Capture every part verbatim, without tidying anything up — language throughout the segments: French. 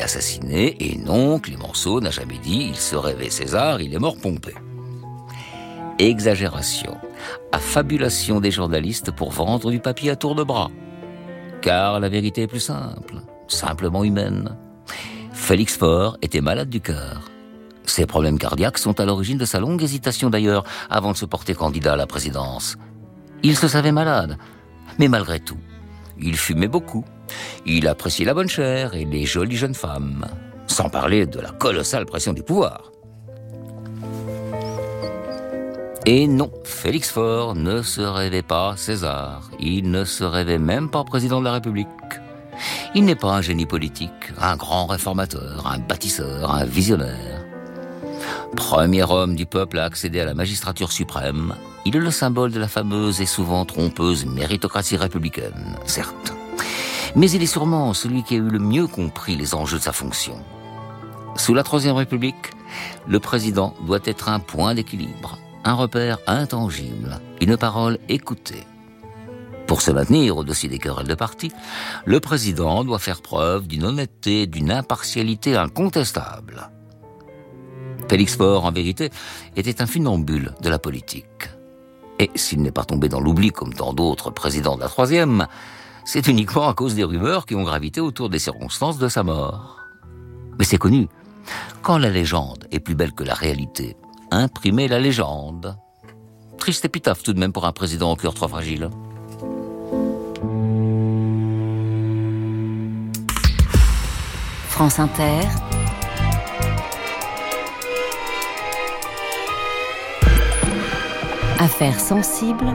assassiné, et non, Clémenceau n'a jamais dit « il se rêvait César, il est mort Pompée ». Exagération, affabulation des journalistes pour vendre du papier à tour de bras. Car la vérité est plus simple, simplement humaine. Félix Faure était malade du cœur. Ses problèmes cardiaques sont à l'origine de sa longue hésitation d'ailleurs, avant de se porter candidat à la présidence. Il se savait malade, mais malgré tout, il fumait beaucoup. Il appréciait la bonne chair et les jolies jeunes femmes, sans parler de la colossale pression du pouvoir. Et non, Félix Faure ne se rêvait pas César. Il ne se rêvait même pas président de la République. Il n'est pas un génie politique, un grand réformateur, un bâtisseur, un visionnaire. Premier homme du peuple à accéder à la magistrature suprême, il est le symbole de la fameuse et souvent trompeuse méritocratie républicaine, certes. Mais il est sûrement celui qui a eu le mieux compris les enjeux de sa fonction. Sous la Troisième République, le président doit être un point d'équilibre, un repère intangible, une parole écoutée. Pour se maintenir au-dessus des querelles de parti, le président doit faire preuve d'une honnêteté, d'une impartialité incontestable. Félix Faure, en vérité, était un funambule de la politique. Et s'il n'est pas tombé dans l'oubli comme tant d'autres présidents de la Troisième, c'est uniquement à cause des rumeurs qui ont gravité autour des circonstances de sa mort. Mais c'est connu, quand la légende est plus belle que la réalité, imprimer la légende. Triste épitaphe tout de même pour un président au cœur trop fragile. France Inter. Affaires sensibles.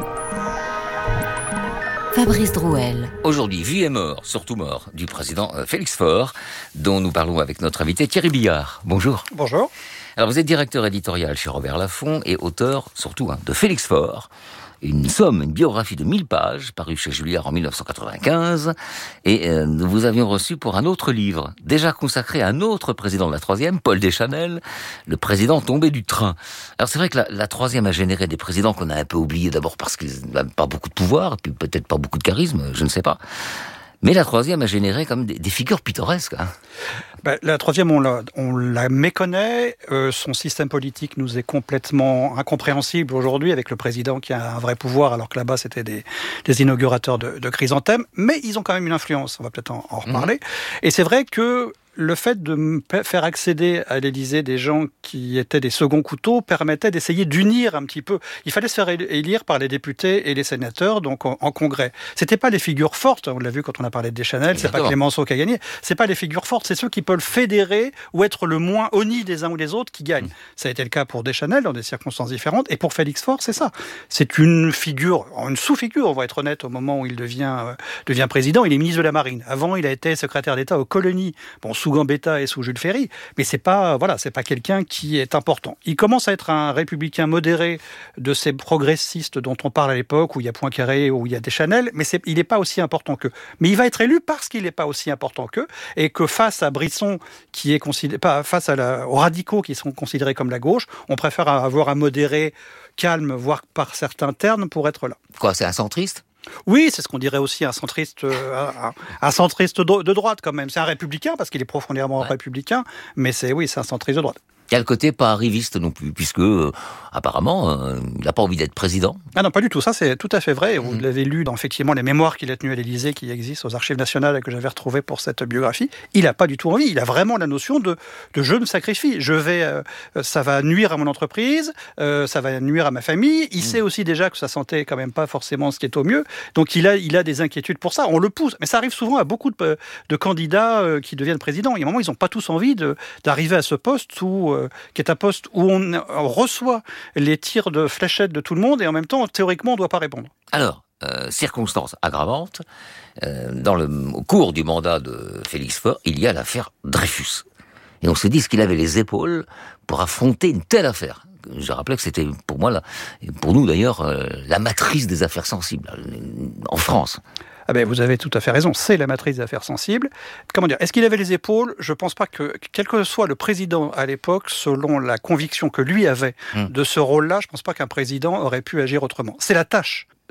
Fabrice Drouel. Aujourd'hui, vie et mort, surtout mort, du président Félix Faure, dont nous parlons avec notre invité Thierry Billard. Bonjour. Bonjour. Alors vous êtes directeur éditorial chez Robert Laffont et auteur, surtout, hein, de Félix Faure, une somme, une biographie de mille pages, parue chez Julliard en dix-neuf cent quatre-vingt-quinze, et euh, nous vous avions reçu pour un autre livre, déjà consacré à un autre président de la Troisième, Paul Deschanel, le président tombé du train. Alors c'est vrai que la, la Troisième a généré des présidents qu'on a un peu oubliés, d'abord parce qu'ils n'ont pas beaucoup de pouvoir, et puis peut-être pas beaucoup de charisme, je ne sais pas. Mais la Troisième a généré comme des, des figures pittoresques. Hein. Ben, la Troisième, on la, on la méconnaît. Euh, son système politique nous est complètement incompréhensible aujourd'hui, avec le président qui a un vrai pouvoir, alors que là-bas, c'était des, des inaugurateurs de, de chrysanthèmes. Mais ils ont quand même une influence, on va peut-être en, en reparler. Mmh. Et c'est vrai que le fait de faire accéder à l'Élysée des gens qui étaient des seconds couteaux permettait d'essayer d'unir un petit peu. Il fallait se faire élire par les députés et les sénateurs, donc en, en congrès. C'était pas les figures fortes, on l'a vu quand on a parlé de Deschanel, c'est pas Clémenceau qui a gagné, c'est pas les figures fortes, c'est ceux qui peuvent fédérer ou être le moins honnis des uns ou des autres qui gagnent. Mmh. Ça a été le cas pour Deschanel dans des circonstances différentes, et pour Félix Faure, c'est ça. C'est une figure, une sous-figure, on va être honnête, au moment où il devient, euh, devient président. Il est ministre de la Marine. Avant, il a été secrétaire d'État aux colonies. Bon, sous Gambetta et sous Jules Ferry, mais c'est pas, voilà, c'est pas quelqu'un qui est important. Il commence à être un républicain modéré de ces progressistes dont on parle à l'époque, où il y a Poincaré, où il y a Deschanel, mais c'est, il n'est pas aussi important qu'eux. Mais il va être élu parce qu'il n'est pas aussi important qu'eux, et que face à Brisson, qui est considéré, pas face à la, aux radicaux qui sont considérés comme la gauche, on préfère avoir un modéré calme, voire par certains termes, pour être là. Quoi, c'est un centriste ? Oui, c'est ce qu'on dirait aussi un centriste, un, un centriste de droite quand même. C'est un républicain parce qu'il est profondément ouais. républicain, mais c'est oui, c'est un centriste de droite. Il y a le côté pas arriviste non plus, puisque euh, apparemment, euh, il n'a pas envie d'être président. Ah non, pas du tout. Ça, c'est tout à fait vrai. Vous mmh. l'avez lu dans effectivement les mémoires qu'il a tenues à l'Élysée, qui existent aux Archives nationales et que j'avais retrouvées pour cette biographie. Il n'a pas du tout envie. Il a vraiment la notion de, de je me sacrifie. Je vais, euh, ça va nuire à mon entreprise, euh, ça va nuire à ma famille. Il mmh. sait aussi déjà que sa santé est quand même pas forcément ce qui est au mieux. Donc il a, il a des inquiétudes pour ça. On le pousse, mais ça arrive souvent à beaucoup de, de candidats euh, qui deviennent présidents. Il y a un moment, ils n'ont pas tous envie de, d'arriver à ce poste où, euh, qui est un poste où on reçoit les tirs de fléchettes de tout le monde et en même temps, théoriquement, on ne doit pas répondre. Alors, euh, circonstance aggravante, euh, dans le, au cours du mandat de Félix Faure, il y a l'affaire Dreyfus. Et on se dit qu'il avait les épaules pour affronter une telle affaire. Je rappelais que c'était pour moi, la, pour nous d'ailleurs, euh, la matrice des affaires sensibles en France. Ah ben, vous avez tout à fait raison, c'est la matrice des affaires sensibles. Comment dire, est-ce qu'il avait les épaules ? Je ne pense pas que, quel que soit le président à l'époque, selon la conviction que lui avait mmh. de ce rôle-là, je ne pense pas qu'un président aurait pu agir autrement. C'est la tâche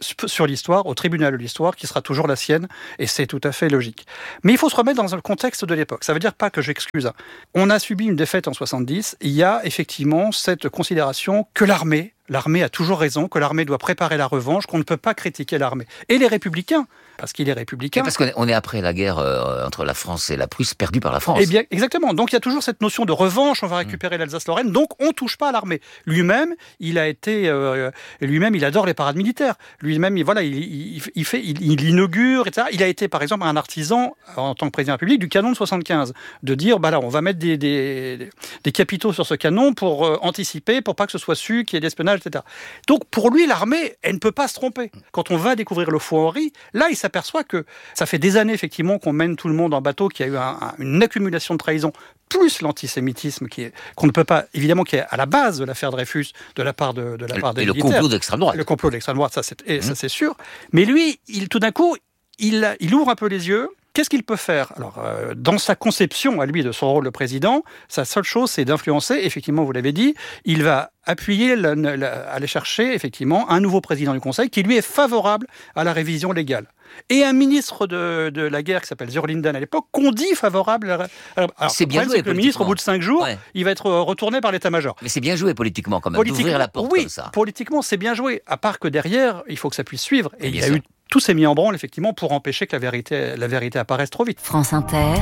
sur l'histoire, au tribunal de l'histoire, qui sera toujours la sienne, et c'est tout à fait logique. Mais il faut se remettre dans le contexte de l'époque. Ça veut dire pas que j'excuse. Hein. On a subi une défaite en soixante-dix, il y a effectivement cette considération que l'armée, l'armée a toujours raison, que l'armée doit préparer la revanche, qu'on ne peut pas critiquer l'armée. Et les républicains, parce qu'il est républicain... Et parce qu'on est après la guerre euh, entre la France et la Prusse, perdue par la France. Eh bien, exactement. Donc il y a toujours cette notion de revanche, on va récupérer mmh. l'Alsace-Lorraine, donc on ne touche pas à l'armée. Lui-même, il a été... Euh, lui-même, il adore les parades militaires. Lui-même, il, voilà, il, il, il, fait, il, il inaugure, et cetera. Il a été, par exemple, un artisan, en tant que président de la République, du canon de soixante-quinze. De dire, bah là, on va mettre des, des, des capitaux sur ce canon pour euh, anticiper, pour pas que ce soit su, qu'il y ait de l'espionnage, et cetera. Donc pour lui, l'armée, elle ne peut pas se tromper. Quand on va découvrir le Faux-Henri, là, il s'aperçoit que ça fait des années, effectivement, qu'on mène tout le monde en bateau, qu'il y a eu un, un, une accumulation de trahison, plus l'antisémitisme, qui est, qu'on ne peut pas, évidemment, qui est à la base de l'affaire Dreyfus, de la part, de, de la part des et militaires. le complot d'extrême droite. Le complot d'extrême droite, ça, c'est, et, mmh. ça, c'est sûr. Mais lui, il, tout d'un coup, il, il ouvre un peu les yeux. Qu'est-ce qu'il peut faire ? Alors, euh, dans sa conception, à lui, de son rôle de président, sa seule chose, c'est d'influencer, effectivement, vous l'avez dit, il va appuyer, la, la, aller chercher, effectivement, un nouveau président du Conseil qui, lui, est favorable à la révision légale. Et un ministre de, de la guerre qui s'appelle Zurlinden à l'époque, qu'on dit favorable à la... Alors, c'est bien joué, c'est que le ministre, au bout de cinq jours, ouais. il va être retourné par l'état-major. Mais c'est bien joué politiquement, quand même, d'ouvrir la porte oui, comme ça. Politiquement, c'est bien joué. À part que derrière, il faut que ça puisse suivre. Et, et il y a sûr. eu... Tout s'est mis en branle, effectivement, pour empêcher que la vérité, la vérité apparaisse trop vite. France Inter.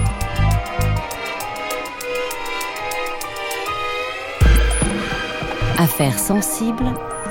Affaires sensibles.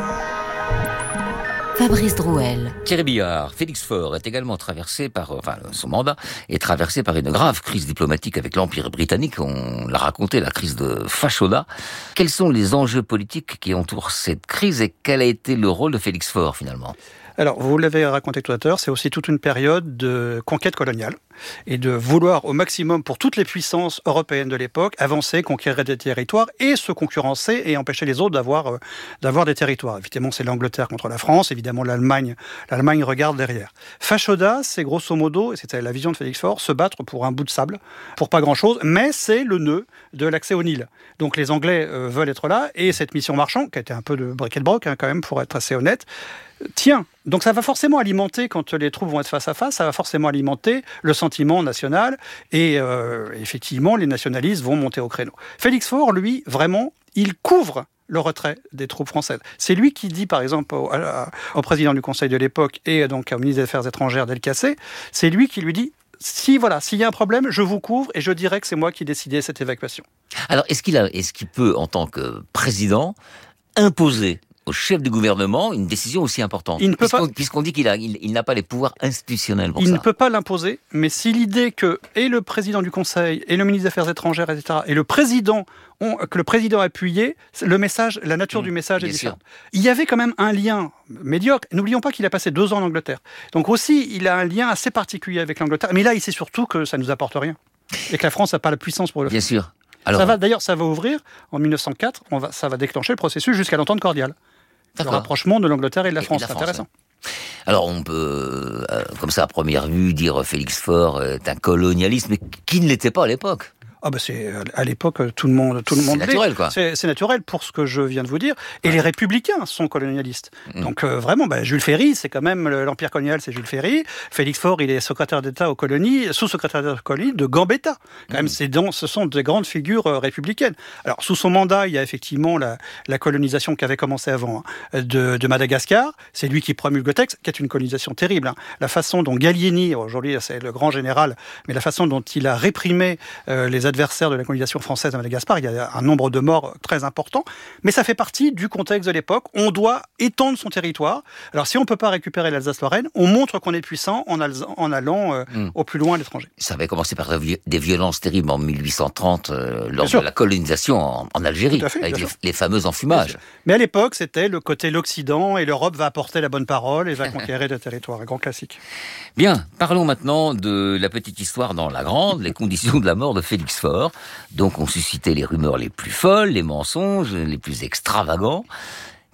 Fabrice Drouel. Thierry Billard, Félix Faure est également traversé par, enfin, son mandat est traversé par une grave crise diplomatique avec l'Empire britannique. On l'a raconté, la crise de Fashoda. Quels sont les enjeux politiques qui entourent cette crise et quel a été le rôle de Félix Faure, finalement ? Alors, vous l'avez raconté tout à l'heure, c'est aussi toute une période de conquête coloniale et de vouloir au maximum, pour toutes les puissances européennes de l'époque, avancer, conquérir des territoires et se concurrencer et empêcher les autres d'avoir, euh, d'avoir des territoires. Évidemment, c'est l'Angleterre contre la France, évidemment l'Allemagne, l'Allemagne regarde derrière. Fashoda, c'est grosso modo, et c'était la vision de Félix Faure, se battre pour un bout de sable, pour pas grand-chose, mais c'est le nœud de l'accès au Nil. Donc les Anglais euh, veulent être là, et cette mission Marchand, qui a été un peu de briquet de broc, hein, quand même, pour être assez honnête, Tiens, donc ça va forcément alimenter, quand les troupes vont être face à face, ça va forcément alimenter le sentiment national et euh, effectivement, les nationalistes vont monter au créneau. Félix Faure, lui, vraiment, il couvre le retrait des troupes françaises. C'est lui qui dit, par exemple, au, à, au président du Conseil de l'époque et donc au ministre des Affaires étrangères Delcassé, c'est lui qui lui dit si voilà, s'il y a un problème, je vous couvre et je dirais que c'est moi qui ai décidé cette évacuation. Alors, est-ce qu'il a, est-ce qu'il peut, en tant que président, imposer au chef du gouvernement une décision aussi importante, il ne peut puisqu'on, pas... puisqu'on dit qu'il a, il, il n'a pas les pouvoirs institutionnels pour il ça. Il ne peut pas l'imposer, mais si l'idée que et le président du Conseil, et le ministre des Affaires étrangères, et cetera, et le président ont, que le président a appuyé, le message, la nature mmh, du message est différente. Il y avait quand même un lien médiocre. N'oublions pas qu'il a passé deux ans en Angleterre. Donc aussi, il a un lien assez particulier avec l'Angleterre. Mais là, il sait surtout que ça ne nous apporte rien. Et que la France n'a pas la puissance pour le Bien faire. sûr. Alors, ça va, d'ailleurs, ça va ouvrir, en mille neuf cent quatre, on va, ça va déclencher le processus jusqu'à l'entente cordiale. D'accord. Le rapprochement de l'Angleterre et de la France, c'est intéressant. Ouais. Alors on peut, euh, comme ça à première vue, dire Félix Faure est un colonialiste, mais qui ne l'était pas à l'époque. Ah bah c'est à l'époque tout le monde tout le monde c'est naturel quoi. C'est, c'est naturel pour ce que je viens de vous dire. Et ouais. Les républicains sont colonialistes. Mmh. Donc euh, vraiment, bah, Jules Ferry, c'est quand même l'empire colonial, c'est Jules Ferry. Félix Faure, il est secrétaire d'État aux colonies, sous-secrétaire d'État aux colonies de Gambetta. Quand mmh. même, c'est dans, ce sont des grandes figures euh, républicaines. Alors sous son mandat, il y a effectivement la, la colonisation qui avait commencé avant hein, de, de Madagascar. C'est lui qui promulgue le texte, qui est une colonisation terrible. Hein. La façon dont Gallieni, aujourd'hui c'est le grand général, mais la façon dont il a réprimé euh, les adversaires de la colonisation française à Madagascar, il y a un nombre de morts très important, mais ça fait partie du contexte de l'époque. On doit étendre son territoire. Alors si on ne peut pas récupérer l'Alsace-Lorraine, on montre qu'on est puissant en, Alsa- en allant euh, mmh. au plus loin à l'étranger. Ça avait commencé par des violences terribles en mille huit cent trente euh, lors de la colonisation en, en Algérie, fait, avec les, les fameux enfumages. Mais à l'époque, c'était le côté l'Occident et l'Europe va apporter la bonne parole et va conquérir des territoires. Un grand classique. Bien, parlons maintenant de la petite histoire dans la grande, les conditions de la mort de Félix Faure. Donc on suscitait les rumeurs les plus folles, les mensonges les plus extravagants.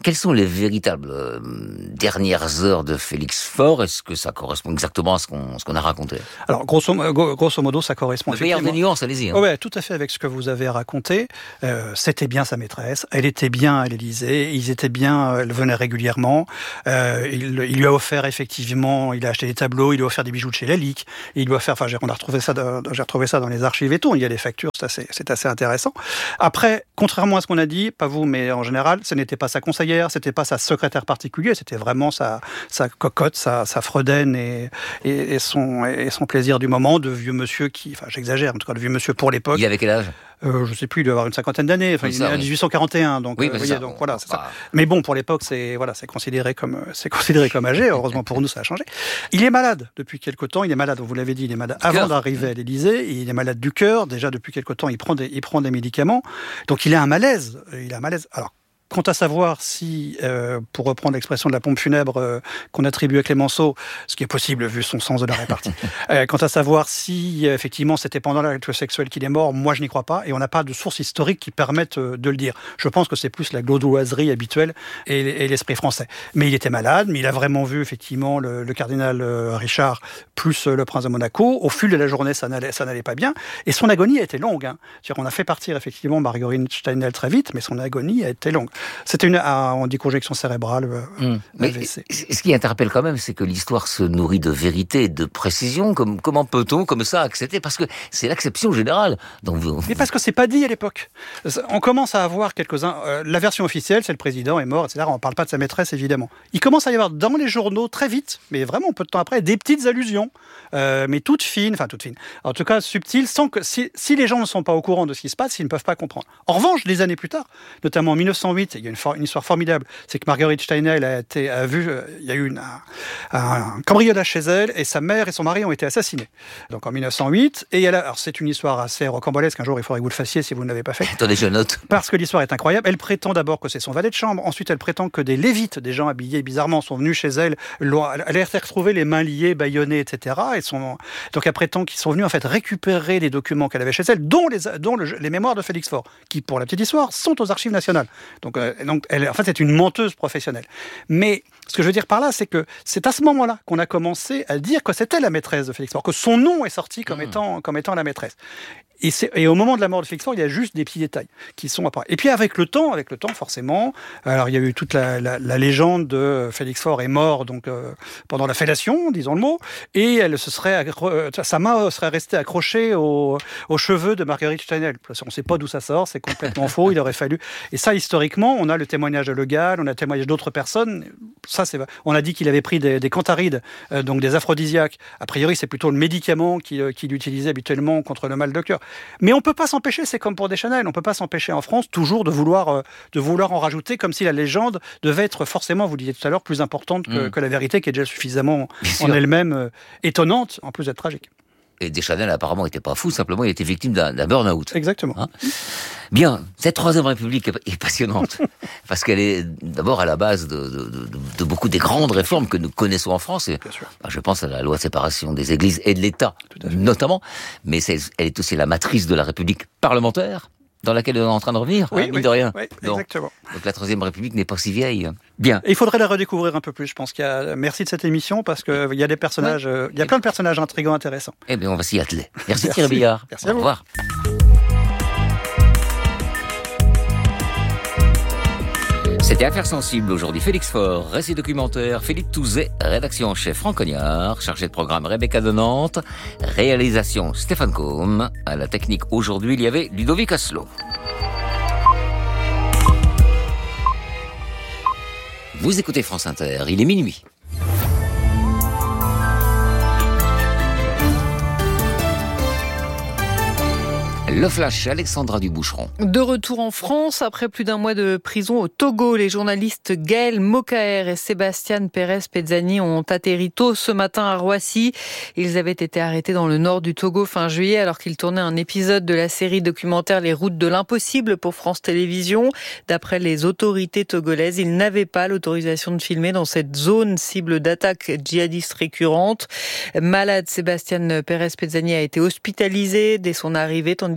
Quelles sont les véritables euh, dernières heures de Félix Faure? Est-ce que ça correspond exactement à ce qu'on, ce qu'on a raconté? Alors, grosso, grosso modo, ça correspond Le meilleur effectivement... des nuances, allez-y. Hein. Oui, tout à fait avec ce que vous avez raconté. Euh, c'était bien sa maîtresse, elle était bien à l'Élysée, ils étaient bien, elle venait régulièrement. Euh, il, il lui a offert effectivement, il a acheté des tableaux, il lui a offert des bijoux de chez Lalique, il lui a offert, enfin, j'ai, on a retrouvé ça, dans, j'ai retrouvé ça dans les archives et tout, il y a des factures, c'est assez, c'est assez intéressant. Après, contrairement à ce qu'on a dit, pas vous, mais en général, ce n'était pas sa conseillère, c'était pas sa secrétaire particulière, c'était vraiment sa, sa cocotte, sa, sa fredaine et, et, et, son, et son plaisir du moment de vieux monsieur qui, enfin, j'exagère, en tout cas, le vieux monsieur pour l'époque. Il avait quel âge? Euh, je sais plus, il doit avoir une cinquantaine d'années. Enfin, oui, il est né en dix-huit cent quarante et un, donc, oui, euh, voyez, ça, donc bon, voilà, c'est bah... ça. Mais bon, pour l'époque, c'est voilà, c'est considéré comme c'est considéré comme âgé. Heureusement pour nous, ça a changé. Il est malade depuis quelque temps. Il est malade, vous l'avez dit, il est malade avant d'arriver à l'Élysée. Il est malade du cœur. Déjà depuis quelque temps, il prend des il prend des médicaments. Donc il a un malaise. Il a un malaise. Alors. Quant à savoir si, euh, pour reprendre l'expression de la pompe funèbre euh, qu'on attribue à Clémenceau, ce qui est possible vu son sens de la répartie, euh, quant à savoir si euh, effectivement c'était pendant l'acte sexuel qu'il est mort, moi je n'y crois pas, et on n'a pas de sources historiques qui permettent euh, de le dire. Je pense que c'est plus la gaudoiserie habituelle et, et l'esprit français. Mais il était malade, mais il a vraiment vu effectivement le, le cardinal euh, Richard plus euh, le prince de Monaco. Au fil de la journée, ça n'allait, ça n'allait pas bien, et son agonie a été longue. Hein. C'est-à-dire, on a fait partir effectivement Marguerite Steinel très vite, mais son agonie a été longue. C'était une, ah, on dit conjection cérébrale. Euh, mmh. Mais ce qui interpelle quand même, c'est que l'histoire se nourrit de vérité et de précision. Comme, comment peut-on, comme ça, accepter? Parce que c'est l'acception générale. Donc vous... Mais parce que c'est pas dit à l'époque. On commence à avoir quelques-uns. Euh, la version officielle, c'est le président est mort, et cetera. On ne parle pas de sa maîtresse, évidemment. Il commence à y avoir dans les journaux très vite, mais vraiment peu de temps après, des petites allusions, euh, mais toutes fines, enfin toutes fines. En tout cas subtiles, sans que si, si les gens ne sont pas au courant de ce qui se passe, ils ne peuvent pas comprendre. En revanche, des années plus tard, notamment en mille neuf cent huit, il y a une une histoire formidable, c'est que Marguerite Steinel a été a vu, euh, il y a eu une, un, un cambriolage chez elle et sa mère et son mari ont été assassinés. Donc en mille neuf cent huit, et elle a, alors c'est une histoire assez rocambolesque. Un jour, il faudrait que vous le fassiez si vous ne l'avez pas fait. Attendez, je note. Parce que l'histoire est incroyable. Elle prétend d'abord que c'est son valet de chambre. Ensuite, elle prétend que des lévites, des gens habillés bizarrement, sont venus chez elle. Elle a été retrouvée les mains liées, bâillonnées, et cetera. Et sont, donc elle prétend qu'ils sont venus en fait récupérer les documents qu'elle avait chez elle, dont les, dont le, les mémoires de Félix Faure, qui, pour la petite histoire, sont aux archives nationales. Donc, euh, donc elle, en fait, c'est une menteuse professionnelle. Mais ce que je veux dire par là, c'est que c'est à ce moment-là qu'on a commencé à dire que c'était la maîtresse de Félix Faure, que son nom est sorti comme, mmh. étant, comme étant la maîtresse. Et, c'est, et au moment de la mort de Félix Faure, il y a juste des petits détails qui sont apparus. Et puis avec le temps, avec le temps forcément, alors il y a eu toute la, la, la légende de Félix Faure est mort donc euh, pendant la fellation, disons le mot, et elle se serait accro- sa main serait restée accrochée aux, aux cheveux de Marguerite Steinel. On ne sait pas d'où ça sort, c'est complètement faux. Il aurait fallu. Et ça, historiquement, on a le témoignage de Le Gall, on a le témoignage d'autres personnes. Ça, c'est. On a dit qu'il avait pris des, des cantharides, euh, donc des aphrodisiaques. A priori, c'est plutôt le médicament qu'il, qu'il utilisait habituellement contre le mal de cœur. Mais on ne peut pas s'empêcher, c'est comme pour Deschanel, on ne peut pas s'empêcher en France toujours de vouloir, euh, de vouloir en rajouter, comme si la légende devait être forcément, vous disiez tout à l'heure, plus importante que, mmh. que la vérité, qui est déjà suffisamment Bien en sûr. Elle-même euh, étonnante, en plus d'être tragique. Et Deschanel, apparemment, n'était pas fou, simplement, il était victime d'un, d'un burn-out. Exactement. Hein Bien, cette Troisième République est passionnante, parce qu'elle est d'abord à la base de, de, de, de beaucoup des grandes réformes que nous connaissons en France. Et, Bien sûr. Je pense à la loi de séparation des églises et de l'État, notamment, mais c'est, elle est aussi la matrice de la République parlementaire, dans laquelle on est en train de revenir, oui, hein, mine oui, de rien. Oui, donc, exactement. Donc la Troisième République n'est pas si vieille. Bien. Et il faudrait la redécouvrir un peu plus, je pense qu'il y a... Merci de cette émission, parce qu'il y a des personnages, ouais. euh, il y a plein de personnages intrigants, intéressants. Eh bien, on va s'y atteler. Merci, Merci. Thierry Billard. Merci à vous. Au revoir. C'était Affaires sensibles aujourd'hui. Félix Faure, récit documentaire, Philippe Touzet, rédaction en chef Franck Cognard, chargé de programme Rebecca de Nantes, réalisation Stéphane Combe, à la technique aujourd'hui il y avait Ludovic Asselot. Vous écoutez France Inter, il est minuit. Le flash, Alexandra Duboucheron. De retour en France, après plus d'un mois de prison au Togo, les journalistes Gaël Mokaer et Sébastien Pérez-Pezzani ont atterri tôt ce matin à Roissy. Ils avaient été arrêtés dans le nord du Togo fin juillet alors qu'ils tournaient un épisode de la série documentaire Les routes de l'impossible pour France Télévisions. D'après les autorités togolaises, ils n'avaient pas l'autorisation de filmer dans cette zone cible d'attaques djihadistes récurrentes. Malade, Sébastien Pérez-Pezzani a été hospitalisé dès son arrivée, tandis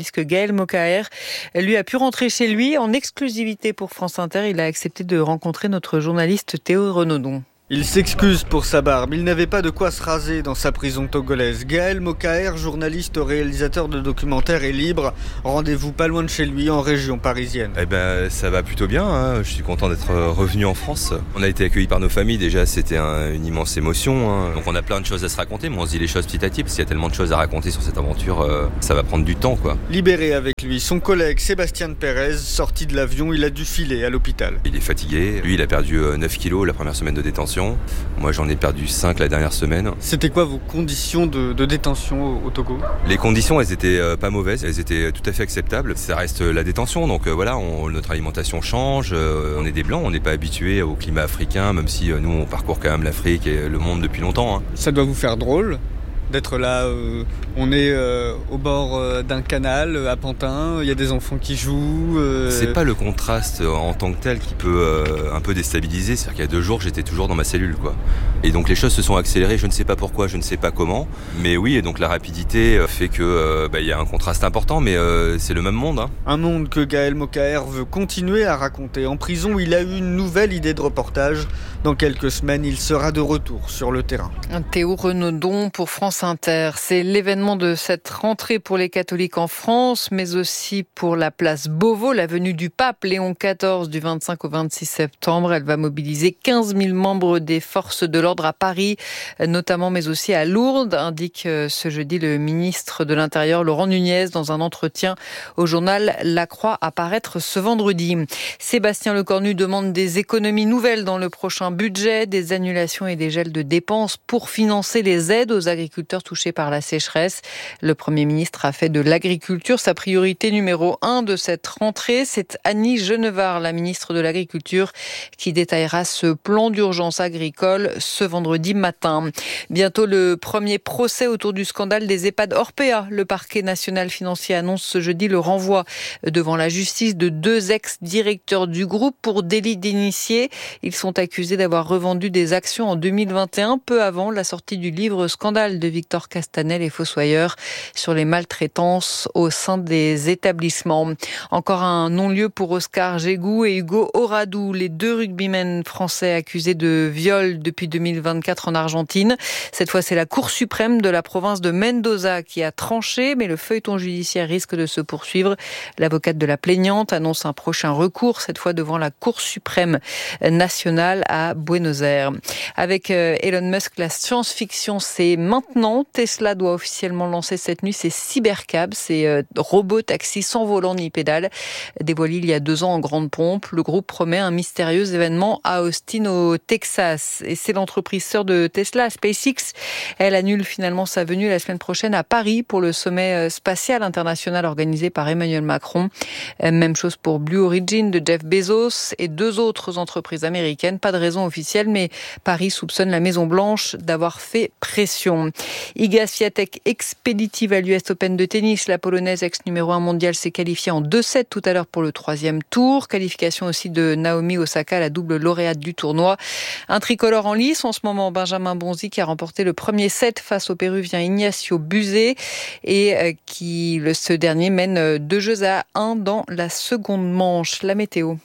tandis que Gaël Mokaer, lui, a pu rentrer chez lui en exclusivité pour France Inter. Il a accepté de rencontrer notre journaliste Théo Renaudon. Il s'excuse pour sa barbe, il n'avait pas de quoi se raser dans sa prison togolaise. Gaël Mokaer, journaliste, réalisateur de documentaires, est libre. Rendez-vous pas loin de chez lui, en région parisienne. Eh ben, ça va plutôt bien, hein. Je suis content d'être revenu en France. On a été accueillis par nos familles, déjà c'était un, une immense émotion, hein. Donc on a plein de choses à se raconter, mais on se dit les choses petit à petit, parce qu'il y a tellement de choses à raconter sur cette aventure, euh, ça va prendre du temps, quoi. Libéré avec lui, son collègue Sébastien Pérez, sorti de l'avion, il a dû filer à l'hôpital. Il est fatigué, lui il a perdu neuf kilos la première semaine de détention. Moi j'en ai perdu cinq la dernière semaine. C'était quoi vos conditions de, de détention au, au Togo ? Les conditions elles étaient euh, pas mauvaises, elles étaient tout à fait acceptables. Ça reste la détention, donc euh, voilà, on, notre alimentation change, euh, on est des blancs, on n'est pas habitués au climat africain, même si euh, nous on parcourt quand même l'Afrique et le monde depuis longtemps, hein. Ça doit vous faire drôle d'être là, euh, on est euh, au bord euh, d'un canal euh, à Pantin, il y a des enfants qui jouent. Euh... C'est pas le contraste euh, en tant que tel qui peut euh, un peu déstabiliser, c'est-à-dire qu'il y a deux jours j'étais toujours dans ma cellule, quoi. Et donc les choses se sont accélérées, je ne sais pas pourquoi, je ne sais pas comment, mais oui, et donc la rapidité fait que euh, bah, y a un contraste important, mais euh, c'est le même monde, hein. Un monde que Gaël Mokaer veut continuer à raconter. En prison, il a eu une nouvelle idée de reportage. Dans quelques semaines, il sera de retour sur le terrain. Théo Renaudon pour France Inter. C'est l'événement de cette rentrée pour les catholiques en France, mais aussi pour la place Beauvau, la venue du pape Léon quatorze du vingt-cinq au vingt-six septembre. Elle va mobiliser quinze mille membres des forces de l'ordre à Paris, notamment, mais aussi à Lourdes, indique ce jeudi le ministre de l'Intérieur Laurent Nunez dans un entretien au journal La Croix à paraître ce vendredi. Sébastien Lecornu demande des économies nouvelles dans le prochain budget, des annulations et des gels de dépenses pour financer les aides aux agriculteurs touchés par la sécheresse. Le Premier ministre a fait de l'agriculture sa priorité numéro un de cette rentrée. C'est Annie Genevard, la ministre de l'Agriculture, qui détaillera ce plan d'urgence agricole ce vendredi matin. Bientôt le premier procès autour du scandale des EHPAD Orpea. Le parquet national financier annonce ce jeudi le renvoi devant la justice de deux ex-directeurs du groupe pour délit d'initié. Ils sont accusés d'avoir revendu des actions en deux mille vingt et un, peu avant la sortie du livre Scandale de Victor Castanel et Fossoyeur sur les maltraitances au sein des établissements. Encore un non-lieu pour Oscar Jégou et Hugo Oradou, les deux rugbymen français accusés de viol depuis deux mille vingt-quatre en Argentine. Cette fois, c'est la Cour suprême de la province de Mendoza qui a tranché, mais le feuilleton judiciaire risque de se poursuivre. L'avocate de la plaignante annonce un prochain recours, cette fois devant la Cour suprême nationale à Buenos Aires. Avec Elon Musk, la science-fiction, c'est maintenant. Tesla doit officiellement lancer cette nuit ses cybercabs, ces robots taxis sans volant ni pédale. Dévoilés il y a deux ans en grande pompe, le groupe promet un mystérieux événement à Austin au Texas. Et c'est l'entreprise sœur de Tesla, SpaceX. Elle annule finalement sa venue la semaine prochaine à Paris pour le sommet spatial international organisé par Emmanuel Macron. Même chose pour Blue Origin de Jeff Bezos et deux autres entreprises américaines. Pas de raison officielle, mais Paris soupçonne la Maison-Blanche d'avoir fait pression. Iga Swiatek expéditive à l'U S Open de tennis. La Polonaise ex-numéro un mondial s'est qualifiée en deux sept tout à l'heure pour le troisième tour. Qualification aussi de Naomi Osaka, la double lauréate du tournoi. Un tricolore en lice en ce moment, Benjamin Bonzi, qui a remporté le premier set face au Péruvien Ignacio Buzet et qui, ce dernier, mène deux jeux à un dans la seconde manche. La météo.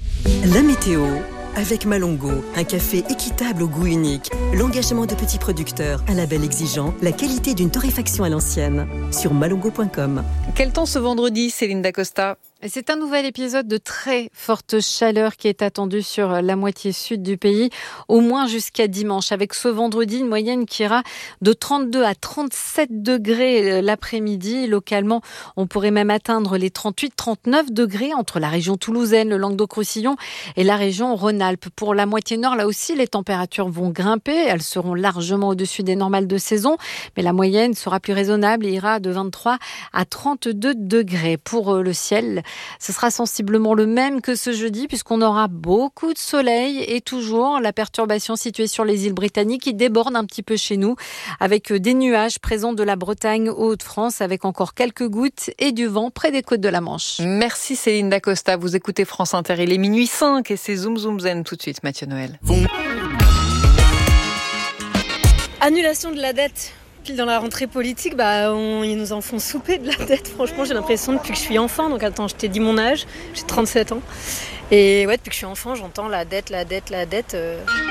La météo. Avec Malongo, un café équitable au goût unique, l'engagement de petits producteurs, un label exigeant, la qualité d'une torréfaction à l'ancienne. Sur malongo point com. Quel temps ce vendredi, Céline Dacosta? C'est un nouvel épisode de très forte chaleur qui est attendu sur la moitié sud du pays, au moins jusqu'à dimanche, avec ce vendredi une moyenne qui ira de trente-deux à trente-sept degrés l'après-midi. Localement, on pourrait même atteindre les trente-huit à trente-neuf degrés entre la région toulousaine, le Languedoc-Roussillon et la région Rhône-Alpes. Pour la moitié nord, là aussi, les températures vont grimper. Elles seront largement au-dessus des normales de saison, mais la moyenne sera plus raisonnable et ira de vingt-trois à trente-deux degrés. Pour le ciel, ce sera sensiblement le même que ce jeudi puisqu'on aura beaucoup de soleil et toujours la perturbation située sur les îles britanniques qui déborde un petit peu chez nous avec des nuages présents de la Bretagne aux Hauts-de-France avec encore quelques gouttes et du vent près des côtes de la Manche. Merci Céline Dacosta. Vous écoutez France Inter. Il est minuit cinq et c'est Zoom Zoom Zen tout de suite, Mathieu Noël. Annulation de la dette Puis dans la rentrée politique, bah, on, ils nous en font souper de la dette. Franchement, j'ai l'impression depuis que je suis enfant. Donc attends, je t'ai dit mon âge, j'ai trente-sept ans. Et ouais, depuis que je suis enfant, j'entends la dette, la dette, la dette. Euh...